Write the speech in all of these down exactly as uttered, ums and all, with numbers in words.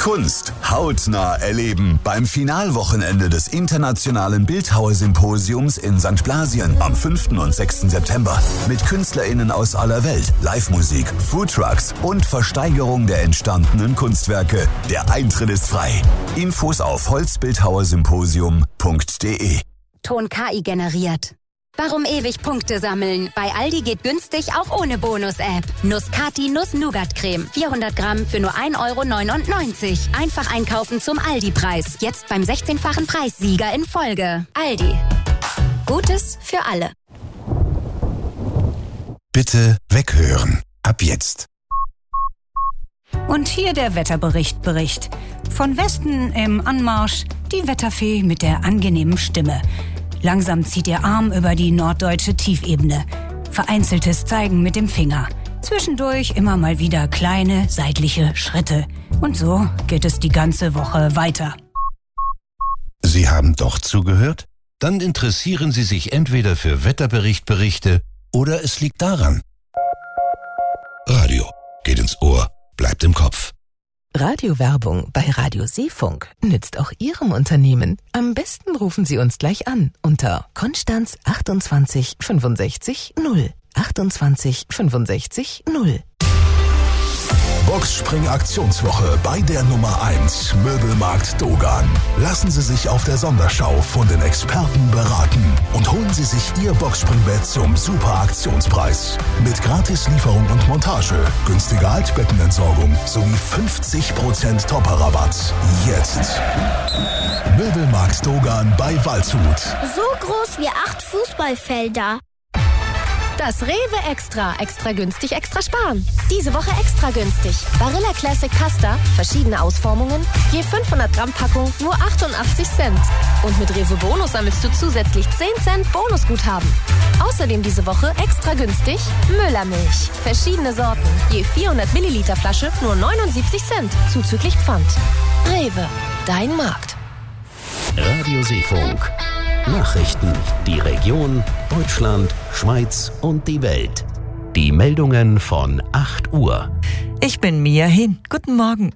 Kunst hautnah erleben beim Finalwochenende des Internationalen Bildhauersymposiums in Sankt Blasien am fünften und sechsten September. Mit KünstlerInnen aus aller Welt, Live-Musik, Foodtrucks und Versteigerung der entstandenen Kunstwerke. Der Eintritt ist frei. Infos auf holzbildhauersymposium punkt de. Ton K I generiert. Warum ewig Punkte sammeln? Bei Aldi geht günstig auch ohne Bonus-App. Nuss-Cati Nuss-Nougat-Creme. vierhundert Gramm für nur ein Euro neunundneunzig. Einfach einkaufen zum Aldi-Preis. Jetzt beim sechzehnfachen Preissieger in Folge. Aldi. Gutes für alle. Bitte weghören. Ab jetzt. Und hier der Wetterbericht Bericht. Von Westen im Anmarsch die Wetterfee mit der angenehmen Stimme. Langsam zieht ihr Arm über die norddeutsche Tiefebene. Vereinzeltes Zeigen mit dem Finger. Zwischendurch immer mal wieder kleine seitliche Schritte. Und so geht es die ganze Woche weiter. Sie haben doch zugehört? Dann interessieren Sie sich entweder für Wetterberichtberichte oder es liegt daran. Radio geht ins Ohr, bleibt im Kopf. Radiowerbung bei Radio Seefunk nützt auch Ihrem Unternehmen. Am besten rufen Sie uns gleich an unter Konstanz achtundzwanzig fünfundsechzig null. achtundzwanzig fünfundsechzig null. Boxspring-Aktionswoche bei der Nummer eins Möbelmarkt Dogan. Lassen Sie sich auf der Sonderschau von den Experten beraten und holen Sie sich Ihr Boxspringbett zum Super-Aktionspreis. Mit Gratislieferung und Montage, günstiger Altbettenentsorgung sowie fünfzig Prozent Topper-Rabatt. Jetzt. Möbelmarkt Dogan bei Waldshut. So groß wie acht Fußballfelder. Das Rewe Extra. Extra günstig, extra sparen. Diese Woche extra günstig. Barilla Classic Pasta, verschiedene Ausformungen, je fünfhundert Gramm Packung, nur achtundachtzig Cent. Und mit Rewe Bonus sammelst du zusätzlich zehn Cent Bonusguthaben. Außerdem diese Woche extra günstig Müllermilch. Verschiedene Sorten, je vierhundert Milliliter Flasche, nur neunundsiebzig Cent, zuzüglich Pfand. Rewe, dein Markt. Radio Seefunk. Nachrichten, die Region, Deutschland, Schweiz und die Welt. Die Meldungen von acht Uhr. Ich bin Mia Hin. Guten Morgen.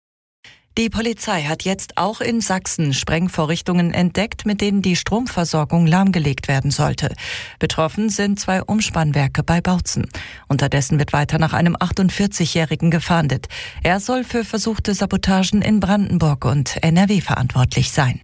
Die Polizei hat jetzt auch in Sachsen Sprengvorrichtungen entdeckt, mit denen die Stromversorgung lahmgelegt werden sollte. Betroffen sind zwei Umspannwerke bei Bautzen. Unterdessen wird weiter nach einem achtundvierzigjährigen gefahndet. Er soll für versuchte Sabotagen in Brandenburg und N R W verantwortlich sein.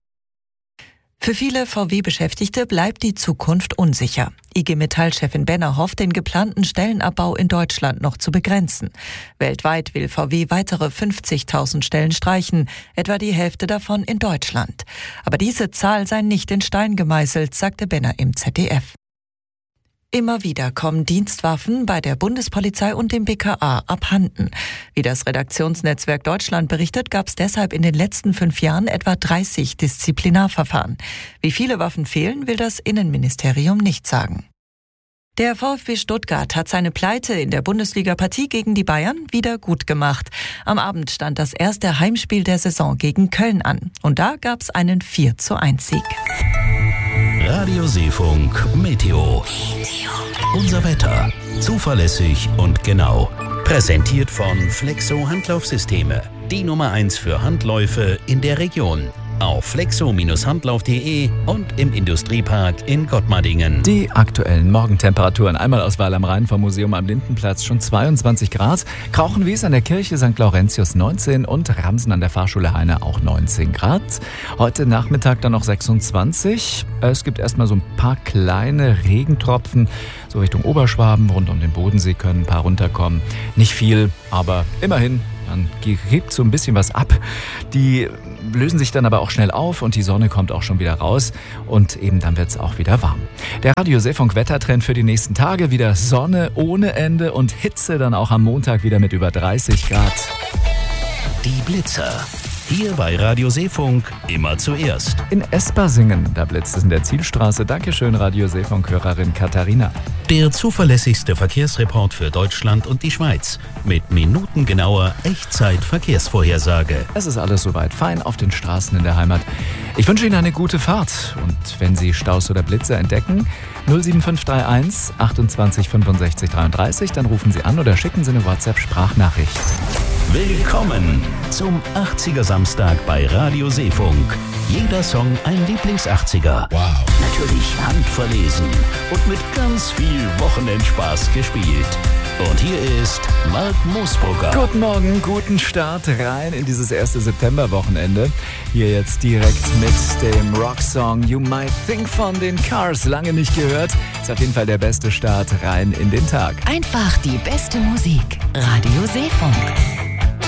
Für viele V W-Beschäftigte bleibt die Zukunft unsicher. I G Metall-Chefin Benner hofft, den geplanten Stellenabbau in Deutschland noch zu begrenzen. Weltweit will V W weitere fünfzigtausend Stellen streichen, etwa die Hälfte davon in Deutschland. Aber diese Zahl sei nicht in Stein gemeißelt, sagte Benner im Z D F. Immer wieder kommen Dienstwaffen bei der Bundespolizei und dem B K A abhanden. Wie das Redaktionsnetzwerk Deutschland berichtet, gab es deshalb in den letzten fünf Jahren etwa dreißig Disziplinarverfahren. Wie viele Waffen fehlen, will das Innenministerium nicht sagen. Der VfB Stuttgart hat seine Pleite in der Bundesliga-Partie gegen die Bayern wieder gut gemacht. Am Abend stand das erste Heimspiel der Saison gegen Köln an. Und da gab es einen vier zu eins Sieg. Radio Seefunk Meteo. Unser Wetter. Zuverlässig und genau. Präsentiert von Flexo Handlaufsysteme. Die Nummer eins für Handläufe in der Region. Auf flexo Handlauf punkt de und im Industriepark in Gottmardingen. Die aktuellen Morgentemperaturen. Einmal aus Weil am Rhein vom Museum am Lindenplatz schon zweiundzwanzig Grad. Krauchenwies an der Kirche Sankt Laurentius neunzehn und Ramsen an der Fahrschule Heine auch neunzehn Grad. Heute Nachmittag dann noch sechsundzwanzig. Es gibt erstmal so ein paar kleine Regentropfen. So Richtung Oberschwaben, rund um den Bodensee können ein paar runterkommen. Nicht viel, aber immerhin. Dann gibt so ein bisschen was ab. Die lösen sich dann aber auch schnell auf und die Sonne kommt auch schon wieder raus. Und eben dann wird es auch wieder warm. Der Radio Seefunk Wettertrend für die nächsten Tage. Wieder Sonne ohne Ende und Hitze dann auch am Montag wieder mit über dreißig Grad. Die Blitzer. Hier bei Radio Seefunk immer zuerst. In Espersingen, da blitzt es in der Zielstraße. Dankeschön, Radio Seefunk-Hörerin Katharina. Der zuverlässigste Verkehrsreport für Deutschland und die Schweiz. Mit minutengenauer Echtzeit-Verkehrsvorhersage. Es ist alles soweit fein auf den Straßen in der Heimat. Ich wünsche Ihnen eine gute Fahrt. Und wenn Sie Staus oder Blitze entdecken, null sieben fünf drei eins achtundzwanzig fünfundsechzig dreiunddreißig, dann rufen Sie an oder schicken Sie eine WhatsApp-Sprachnachricht. Willkommen zum achtziger Samstag bei Radio Seefunk. Jeder Song ein Lieblings-achtziger. Wow. Natürlich handverlesen und mit ganz viel Wochenendspaß gespielt. Und hier ist Mark Moosbrugger. Guten Morgen, guten Start rein in dieses erste Septemberwochenende. Hier jetzt direkt mit dem Rocksong You Might Think von den Cars. Lange nicht gehört. Ist auf jeden Fall der beste Start rein in den Tag. Einfach die beste Musik. Radio Seefunk.